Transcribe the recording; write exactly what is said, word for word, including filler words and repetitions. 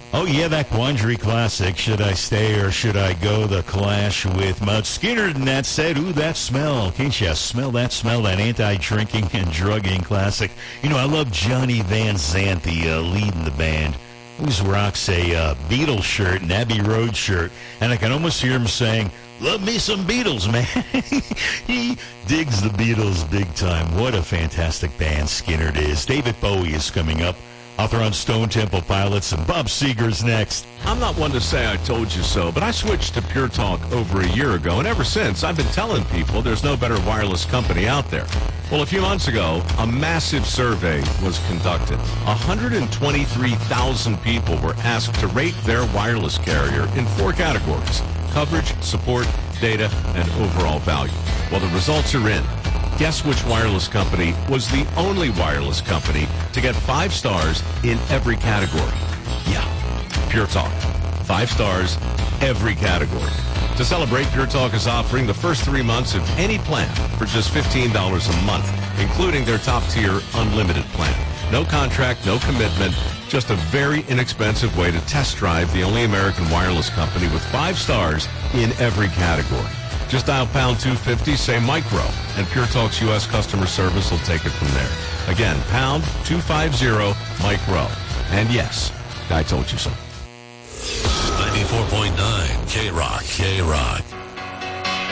Oh, yeah, that Quandary Classic. Should I stay or should I go? The clash with Mount Skinner. And that said, ooh, that smell. Can't you smell that smell? That anti-drinking and drugging classic. You know, I love Johnny Van Zant, the uh, lead in the band. He always rocks a uh, Beatles shirt, an Abbey Road shirt. And I can almost hear him saying, love me some Beatles, man. He digs the Beatles big time. What a fantastic band Skynyrd is. David Bowie is coming up. Author on Stone Temple Pilots, and Bob Seger's next. I'm not one to say I told you so, but I switched to Pure Talk over a year ago, and ever since, I've been telling people there's no better wireless company out there. Well, a few months ago, a massive survey was conducted. one hundred twenty-three thousand people were asked to rate their wireless carrier in four categories: coverage, support, data, and overall value. Well, the results are in. Guess which wireless company was the only wireless company to get five stars in every category? Yeah, Pure Talk. Five stars, every category. To celebrate, Pure Talk is offering the first three months of any plan for just fifteen dollars a month, including their top-tier unlimited plan. No contract, no commitment, just a very inexpensive way to test drive the only American wireless company with five stars in every category. Just dial pound two fifty, say micro, and Pure Talk's U S customer service will take it from there. Again, pound two fifty, micro. And yes, I told you so. ninety-four point nine K-Rock, K-Rock.